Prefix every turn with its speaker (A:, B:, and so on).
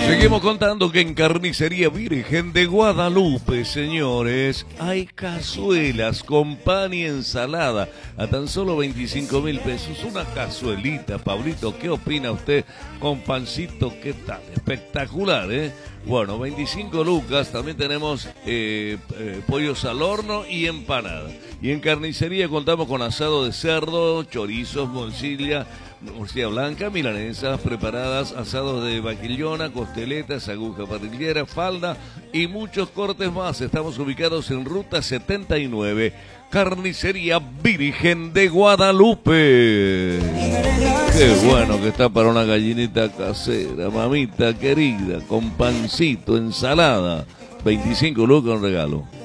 A: Seguimos contando que en Carnicería Virgen de Guadalupe, señores, hay cazuelas con pan y ensalada a tan solo 25.000 pesos. Una cazuelita, Pablito, ¿qué opina usted con pancito? ¿Qué tal? Espectacular, ¿eh? Bueno, 25 lucas, también tenemos pollos al horno y empanada. Y en carnicería contamos con asado de cerdo, chorizos, morcilla blanca, milanesas preparadas, asados de vaquillona, costeletas, aguja parrillera, falda y muchos cortes más. Estamos ubicados en Ruta 79, Carnicería Virgen de Guadalupe. Qué bueno que está para una gallinita casera, mamita querida, con pancito, ensalada. 25 lucas en regalo.